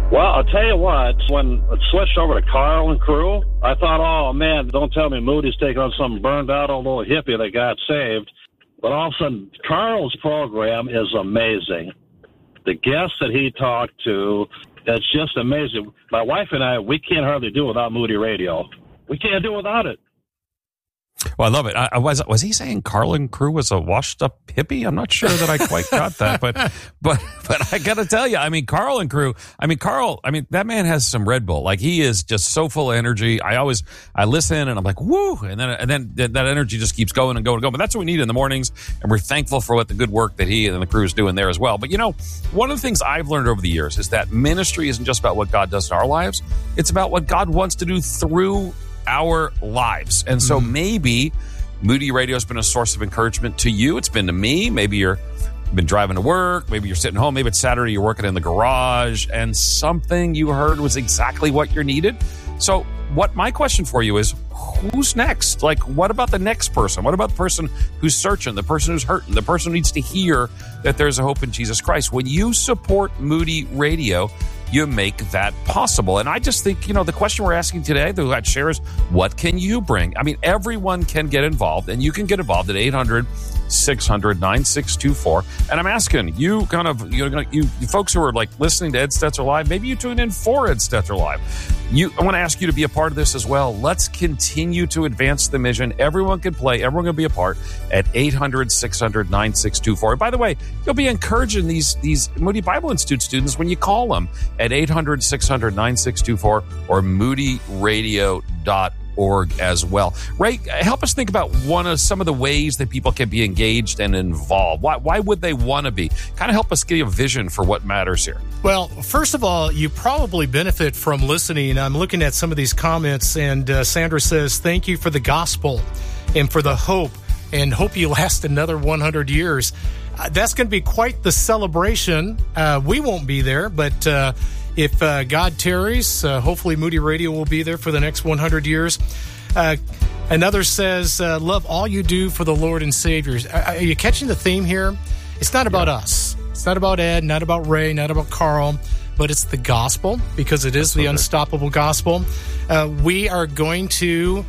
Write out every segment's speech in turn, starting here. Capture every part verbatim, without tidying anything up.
Well, I'll tell you what, when it switched over to Carl and crew, I thought, oh, man, don't tell me Moody's taking on some burned-out old little hippie that got saved. But all of a sudden, Carl's program is amazing. The guests that he talked to, it's just amazing. My wife and I, we can't hardly do it without Moody Radio. We can't do it without it. Well, I love it. I, I was was he saying Carl and crew was a washed up hippie? I'm not sure that I quite got that, but but but I got to tell you, I mean, Carl and crew. I mean, Carl. I mean, that man has some Red Bull. Like, he is just so full of energy. I always I listen and I'm like, woo, and then and then that energy just keeps going and going and going. But that's what we need in the mornings, and we're thankful for what the good work that he and the crew is doing there as well. But you know, one of the things I've learned over the years is that ministry isn't just about what God does in our lives; it's about what God wants to do through our lives. And so mm-hmm. maybe Moody Radio has been a source of encouragement to you. It's been to me. Maybe you're been driving to work. Maybe you're sitting home. Maybe it's Saturday. You're working in the garage and something you heard was exactly what you needed. So what my question for you is, who's next? Like, what about the next person? What about the person who's searching, the person who's hurting, the person who needs to hear that there's a hope in Jesus Christ? When you support Moody Radio, you make that possible. And I just think, you know, the question we're asking today, the that shares, what can you bring? I mean, everyone can get involved, and you can get involved at eight hundred, six hundred, nine six two four. And I'm asking you kind of, you know, you, you folks who are like listening to Ed Stetzer Live, maybe you tune in for Ed Stetzer Live. You, I want to ask you to be a part of this as well. Let's continue to advance the mission. Everyone can play. Everyone can be a part at eight hundred, six hundred, nine six two four. And by the way, you'll be encouraging these, these Moody Bible Institute students when you call them at eight hundred, six hundred, nine six two four or moody radio dot org as well. Ray, help us think about one of some of the ways that people can be engaged and involved. Why, why would they want to be? Kind of help us get a vision for what matters here. Well, first of all, you probably benefit from listening. I'm looking at some of these comments, and uh, Sandra says, thank you for the gospel and for the hope, and hope you last another one hundred years. Uh, that's going to be quite the celebration. Uh, we won't be there, but uh, if uh, God tarries, uh, hopefully Moody Radio will be there for the next one hundred years. Uh, another says, uh, love all you do for the Lord and Savior. Are, are you catching the theme here? It's not about yeah. us. It's not about Ed, not about Ray, not about Carl, but it's the gospel, because it is That's the okay. unstoppable gospel. Uh, we are going to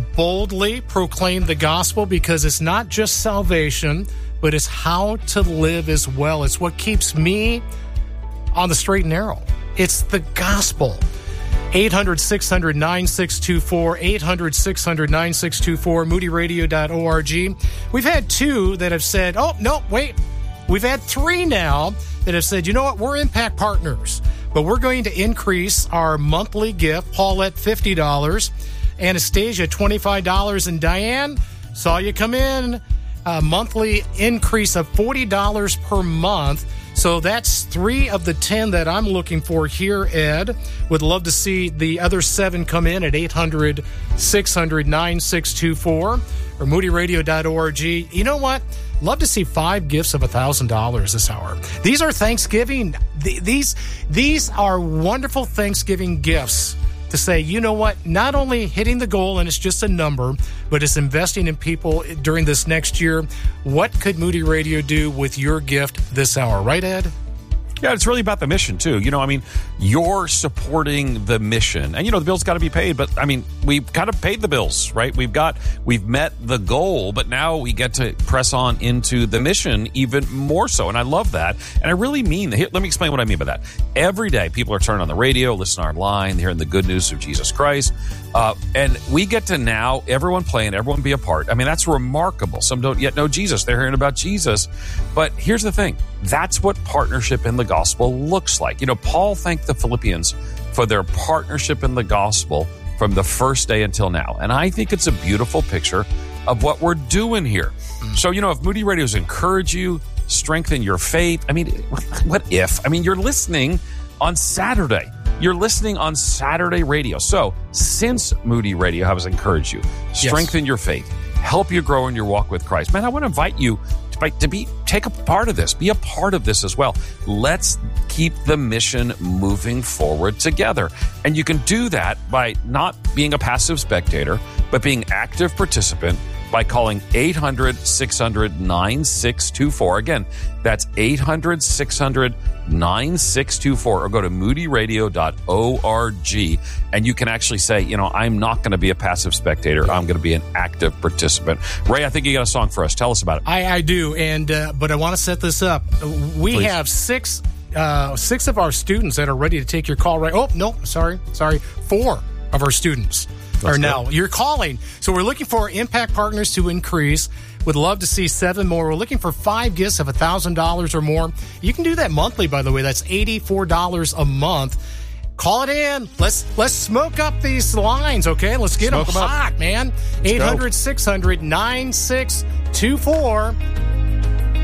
boldly proclaim the gospel, because it's not just salvation, but it's how to live as well. It's what keeps me on the straight and narrow. It's the gospel. eight hundred, six hundred, nine six two four, eight hundred, six hundred, nine six two four, moody radio dot org. We've had two that have said, oh, no, wait. We've had three now that have said, you know what, we're Impact Partners, but we're going to increase our monthly gift. Paulette, fifty dollars. Anastasia, twenty-five dollars. And Diane, saw you come in. A monthly increase of forty dollars per month. So that's three of the ten that I'm looking for here, Ed. Would love to see the other seven come in at eight hundred, six hundred, nine six two four or moody radio dot org. You know what? Love to see five gifts of one thousand dollars this hour. These are Thanksgiving. These, these are wonderful Thanksgiving gifts to say, you know what, not only hitting the goal and it's just a number, but it's investing in people during this next year. What could Moody Radio do with your gift this hour? Right, Ed? Yeah, it's really about the mission, too. You know, I mean, you're supporting the mission. And, you know, the bill's got to be paid. But, I mean, we've kind of paid the bills, right? We've got, we've met the goal. But now we get to press on into the mission even more so. And I love that. And I really mean, let me explain what I mean by that. Every day, people are turning on the radio, listening online, hearing the good news of Jesus Christ. Uh, and we get to now, everyone playing, everyone be a part. I mean, that's remarkable. Some don't yet know Jesus. They're hearing about Jesus. But here's the thing. That's what partnership in the gospel looks like. You know, Paul thanked the Philippians for their partnership in the gospel from the first day until now. And I think it's a beautiful picture of what we're doing here. So, you know, if Moody Radio's encourage you, strengthen your faith, I mean, what if? I mean, you're listening on Saturday. You're listening on Saturday radio. So since Moody Radio has encouraged you, strengthen yes. your faith, help you grow in your walk with Christ, man, I want to invite you to, to be take a part of this. Be a part of this as well. Let's keep the mission moving forward together. And you can do that by not being a passive spectator, but being active participant by calling eight hundred, six hundred, nine six two four. Again, that's eight hundred, six hundred, nine six two four, or go to moody radio dot org, and you can actually say, you know, I'm not going to be a passive spectator. I'm going to be an active participant. Ray, I think you got a song for us. Tell us about it. I, I do, and uh, but I want to set this up. We Please. have six uh, six of our students that are ready to take your call. Right? Oh, no, sorry, sorry, four of our students. That's Or now good. you're calling. So we're looking for impact partners to increase. Would love to see seven more. We're looking for five gifts of one thousand dollars or more. You can do that monthly, by the way. That's eighty-four dollars a month. Call it in. Let's let's smoke up these lines, okay? Let's get Smoke them 'em up. hot, man. eight hundred, six hundred, nine six two four.